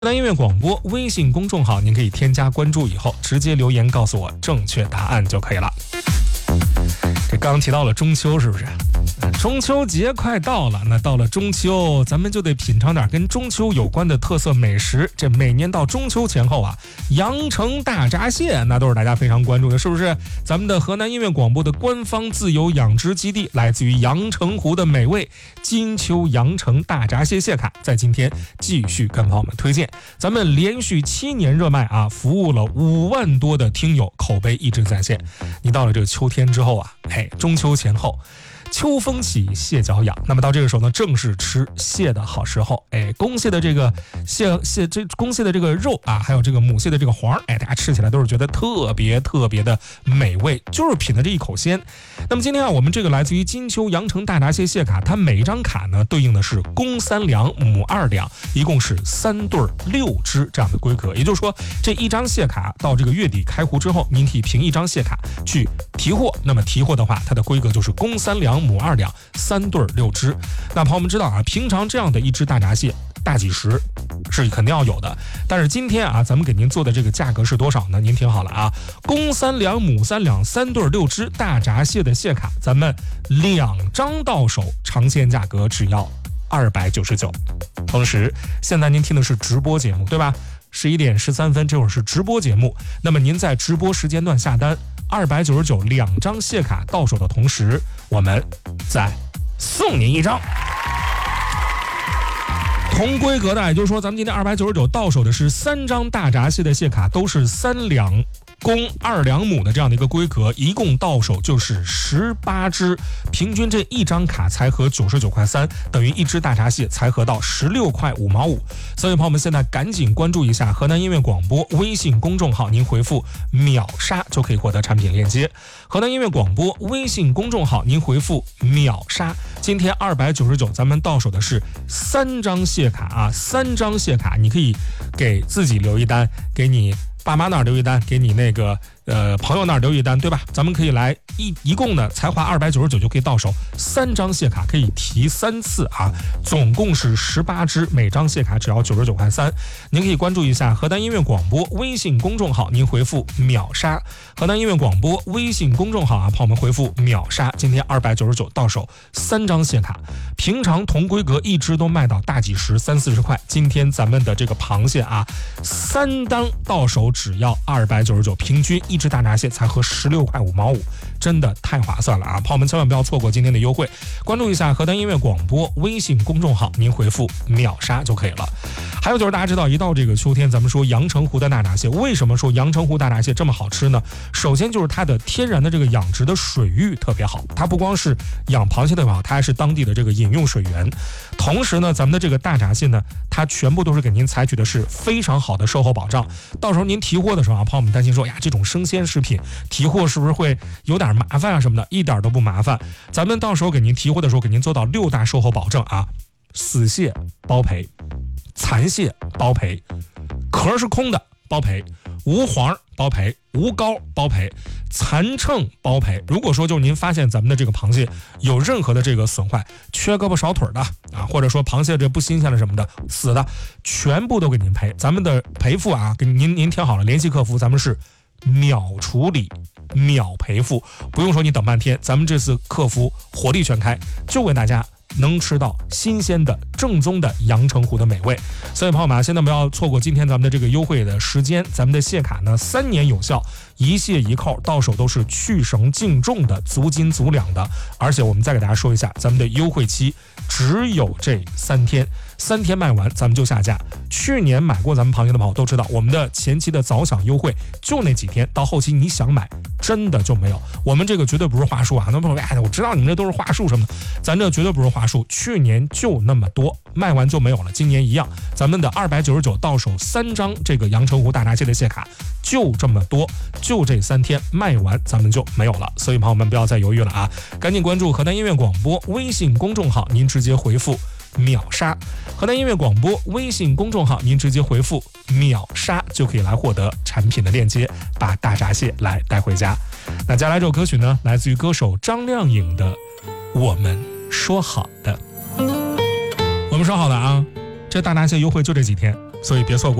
河南音乐广播微信公众号，您可以添加关注以后，直接留言告诉我正确答案就可以了。这刚刚提到了中秋，是不是？中秋节快到了，那到了中秋，咱们就得品尝点跟中秋有关的特色美食。这每年到中秋前后啊，阳澄大闸蟹那都是大家非常关注的，是不是？咱们的河南音乐广播的官方自由养殖基地，来自于阳澄湖的美味金秋阳澄大闸蟹蟹卡，在今天继续跟朋友们推荐。咱们连续7年热卖啊，服务了5万多的听友，口碑一直在线。你到了这个秋天之后啊，中秋前后。秋风起，蟹脚痒。那么到这个时候呢，正是吃蟹的好时候。公蟹的这个公蟹的这个肉啊，还有这个母蟹的这个黄，大家吃起来都是觉得特别的美味，就是品的这一口鲜。那么今天啊，我们这个来自于金秋阳澄大闸蟹蟹卡，它每一张卡呢对应的是公3两，母2两，一共是3对6只这样的规格。也就是说，这一张蟹卡到这个月底开户之后，您可以凭一张蟹卡去提货。那么提货的话，它的规格就是公3两。母2两，3对6只。那朋友们知道啊，平常这样的一只大闸蟹大几十是肯定要有的，但是今天啊，咱们给您做的这个价格是多少呢？您听好了啊，公3两，母3两，3对6只大闸蟹的蟹卡，咱们2张到手，长线价格只要299。同时，现在您听的是直播节目，对吧？11点13分，这会儿是直播节目。那么您在直播时间段下单，299，2张蟹卡到手的同时，我们再送您一张同规格的，也就是说，咱们今天299到手的是3张大闸蟹的蟹卡，都是3两公2两母的这样的一个规格，一共到手就是18只，平均这一张卡才合99块3，等于一只大闸蟹才合到16块5毛5。所以朋友们现在赶紧关注一下河南音乐广播微信公众号，您回复秒杀就可以获得产品链接。河南音乐广播微信公众号，您回复秒杀，今天299，咱们到手的是3张蟹卡啊，3张蟹卡，你可以给自己留一单，给你爸妈那儿留一单，给你那个朋友那儿留一单，对吧？咱们可以来一共呢才花299就可以到手3张蟹卡，可以提3次啊，总共是18只，每张蟹卡只要99块3。您可以关注一下河南音乐广播微信公众号，您回复秒杀。河南音乐广播微信公众号啊，朋友们回复秒杀，今天299到手3张蟹卡，平常同规格一只都卖到大几十，30-40块，今天咱们的这个螃蟹啊，3单到手只要299，平均一只大闸蟹才合16块5毛5，真的太划算了啊！朋友们千万不要错过今天的优惠，关注一下河南音乐广播微信公众号，您回复秒杀就可以了。还有就是大家知道，一到这个秋天，咱们说阳澄湖的大闸蟹，为什么说阳澄湖大闸蟹这么好吃呢？首先就是它的天然的这个养殖的水域特别好，它不光是养螃蟹特别好，它还是当地的这个饮用水源。同时呢，咱们的这个大闸蟹呢，它全部都是给您采取的是非常好的售后保障。到时候您提货的时候啊，朋友们担心说呀，这种生鲜食品提货是不是会有点麻烦啊什么的？一点都不麻烦。咱们到时候给您提货的时候，给您做到6大售后保证啊，死蟹包赔，残蟹包赔，壳是空的包赔，无黄包赔，无膏包赔，残秤包赔。如果说就是您发现咱们的这个螃蟹有任何的这个损坏，缺胳膊少腿的啊，或者说螃蟹这不新鲜了什么的，死的，全部都给您赔。咱们的赔付啊，给您听好了，联系客服，咱们是秒处理秒赔付，不用说你等半天，咱们这次客服火力全开，就为大家能吃到新鲜的正宗的阳澄湖的美味。所以朋友们现在不要错过今天咱们的这个优惠的时间，咱们的蟹卡呢3年有效，一蟹一扣，到手都是去绳净重的，足斤足两的。而且我们再给大家说一下，咱们的优惠期只有这3天，3天卖完咱们就下架。去年买过咱们螃蟹的朋友都知道，我们的前期的早享优惠就那几天，到后期你想买真的就没有。我们这个绝对不是话术啊，那朋友我知道你们这都是话术什么的，咱这绝对不是话术，去年就那么多，卖完就没有了，今年一样，咱们的299到手3张这个阳澄湖大闸蟹的蟹卡就这么多，就这3天卖完咱们就没有了。所以朋友们不要再犹豫了啊，赶紧关注河南音乐广播微信公众号，您直接回复秒杀。河南音乐广播微信公众号，您直接回复秒杀就可以来获得产品的链接，把大闸蟹来带回家。那接下来这首歌曲呢，来自于歌手张靓颖的《我们说好的》。我们说好的啊，这大闸蟹优惠就这几天， 所以别错过。